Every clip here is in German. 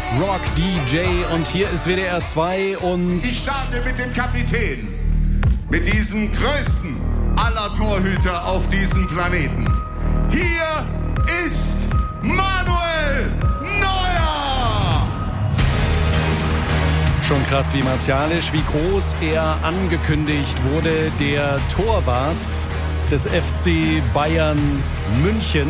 Rock DJ und hier ist WDR 2 und... Ich starte mit dem Kapitän, mit diesem größten aller Torhüter auf diesem Planeten. Hier ist Manuel Neuer! Schon krass, wie martialisch, wie groß er angekündigt wurde, der Torwart des FC Bayern München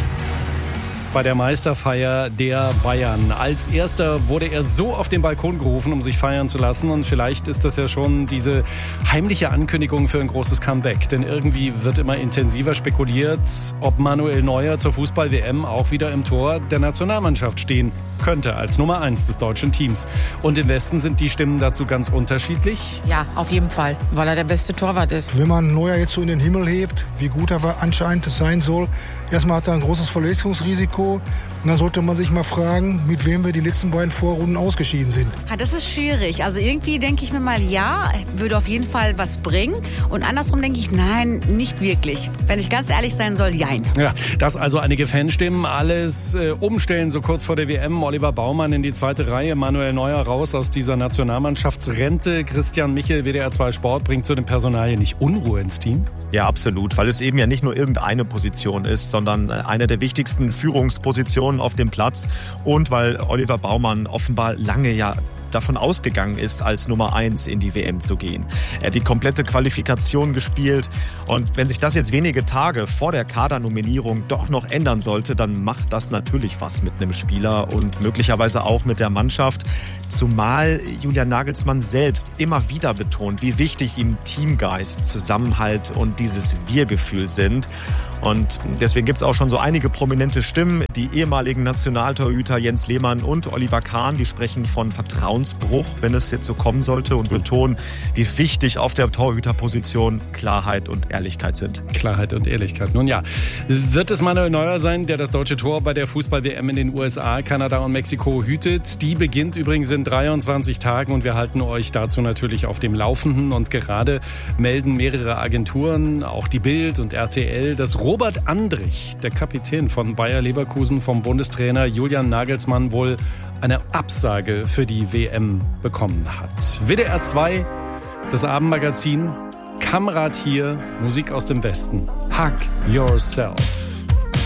bei der Meisterfeier der Bayern. Als erster wurde er so auf den Balkon gerufen, um sich feiern zu lassen. Und vielleicht ist das ja schon diese heimliche Ankündigung für ein großes Comeback. Denn irgendwie wird immer intensiver spekuliert, ob Manuel Neuer zur Fußball-WM auch wieder im Tor der Nationalmannschaft stehen könnte, als Nummer 1 des deutschen Teams. Und im Westen sind die Stimmen dazu ganz unterschiedlich. Ja, auf jeden Fall, weil er der beste Torwart ist. Wenn man Neuer jetzt so in den Himmel hebt, wie gut er anscheinend sein soll, erstmal hat er ein großes Verletzungsrisiko. Und dann sollte man sich mal fragen, mit wem wir die letzten beiden Vorrunden ausgeschieden sind. Ja, das ist schwierig. Also irgendwie denke ich mir mal, ja, würde auf jeden Fall was bringen. Und andersrum denke ich, nein, nicht wirklich. Wenn ich ganz ehrlich sein soll, jein. Ja, das also einige Fanstimmen. Alles umstellen so kurz vor der WM. Oliver Baumann in die zweite Reihe. Manuel Neuer raus aus dieser Nationalmannschaftsrente. Christian Michel, WDR 2 Sport, bringt zu den Personalien nicht Unruhe ins Team? Ja, absolut. Weil es eben ja nicht nur irgendeine Position ist, sondern eine der wichtigsten Führungspositionen auf dem Platz. Und weil Oliver Baumann offenbar lange davon ausgegangen ist, als Nummer 1 in die WM zu gehen. Er hat die komplette Qualifikation gespielt und wenn sich das jetzt wenige Tage vor der Kadernominierung doch noch ändern sollte, dann macht das natürlich was mit einem Spieler und möglicherweise auch mit der Mannschaft. Zumal Julian Nagelsmann selbst immer wieder betont, wie wichtig ihm Teamgeist, Zusammenhalt und dieses Wir-Gefühl sind. Und deswegen gibt es auch schon so einige prominente Stimmen. Die ehemaligen Nationaltorhüter Jens Lehmann und Oliver Kahn, die sprechen von Vertrauensbruch, wenn es jetzt so kommen sollte, und betonen, wie wichtig auf der Torhüterposition Klarheit und Ehrlichkeit sind. Klarheit und Ehrlichkeit. Nun ja, wird es Manuel Neuer sein, der das deutsche Tor bei der Fußball-WM in den USA, Kanada und Mexiko hütet? Die beginnt übrigens in 23 Tagen und wir halten euch dazu natürlich auf dem Laufenden. Und gerade melden mehrere Agenturen, auch die Bild und RTL, dass Robert Andrich, der Kapitän von Bayer Leverkusen, vom Bundestrainer Julian Nagelsmann wohl eine Absage für die WM bekommen hat. WDR 2, das Abendmagazin, Kamrat hier, Musik aus dem Westen. Hug Yourself.